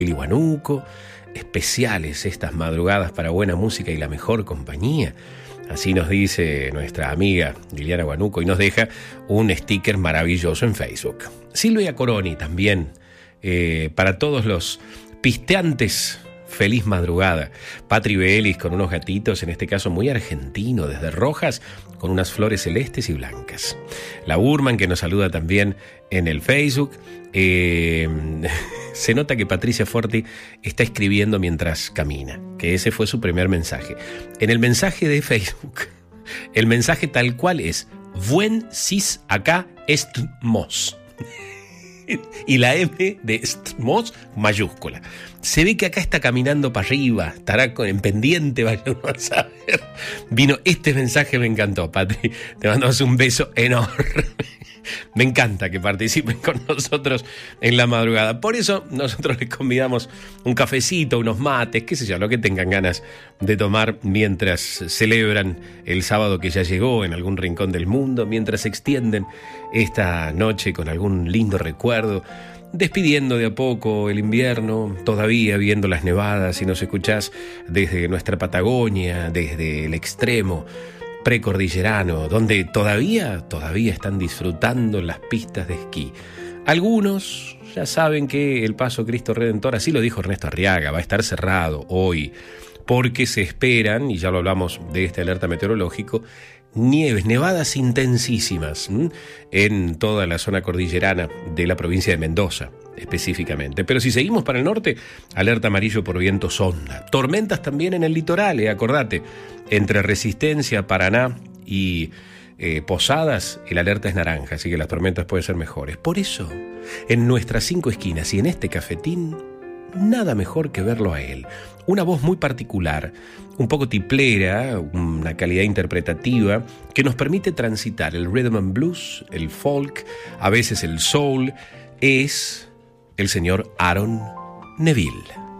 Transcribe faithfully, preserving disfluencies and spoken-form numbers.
y Huánuco, especiales estas madrugadas para buena música y la mejor compañía. Así nos dice nuestra amiga Liliana Huánuco y nos deja un sticker maravilloso en Facebook. Silvia Coroni también, eh, para todos los pisteantes, feliz madrugada. Patri Belis con unos gatitos, en este caso muy argentino, desde Rojas, con unas flores celestes y blancas. La Burman, que nos saluda también en el Facebook. Eh, se nota que Patricia Forti está escribiendo mientras camina, que ese fue su primer mensaje. En el mensaje de Facebook, el mensaje tal cual es: buen sis acá estmos. Y la M de estmos mayúscula. Se ve que acá está caminando para arriba, estará con, en pendiente, vaya uno a saber. Vino este mensaje, me encantó, Patri. Te mandamos un beso enorme. Me encanta que participen con nosotros en la madrugada. Por eso nosotros les convidamos un cafecito, unos mates, qué sé yo, lo que tengan ganas de tomar mientras celebran el sábado que ya llegó en algún rincón del mundo, mientras extienden esta noche con algún lindo recuerdo, despidiendo de a poco el invierno, todavía viendo las nevadas, si nos escuchás desde nuestra Patagonia, desde el extremo precordillerano, donde todavía, todavía están disfrutando las pistas de esquí. Algunos ya saben que el Paso Cristo Redentor, así lo dijo Ernesto Arriaga, va a estar cerrado hoy, porque se esperan, y ya lo hablamos de este alerta meteorológico, nieves, nevadas intensísimas ¿m? en toda la zona cordillerana de la provincia de Mendoza, específicamente. Pero si seguimos para el norte, alerta amarillo por viento sonda. Tormentas también en el litoral, eh, acordate, entre Resistencia, Paraná y eh, Posadas, el alerta es naranja, así que las tormentas pueden ser mejores. Por eso, en nuestras cinco esquinas y en este cafetín, nada mejor que verlo a él. Una voz muy particular, un poco tiplera, una calidad interpretativa que nos permite transitar el rhythm and blues, el folk, a veces el soul. Es el señor Aaron Neville.